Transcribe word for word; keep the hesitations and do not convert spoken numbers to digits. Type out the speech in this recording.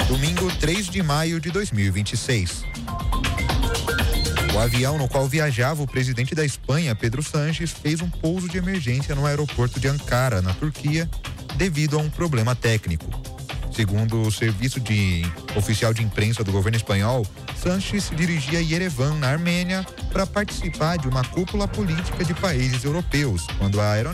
Domingo, três de maio de dois mil e vinte e seis. O avião no qual viajava o presidente da Espanha, Pedro Sánchez, fez um pouso de emergência no aeroporto de Ankara, na Turquia, devido a um problema técnico. Segundo o serviço de oficial de imprensa do governo espanhol, Sánchez se dirigia a Yerevan, na Armênia, para participar de uma cúpula política de países europeus, quando a aeronave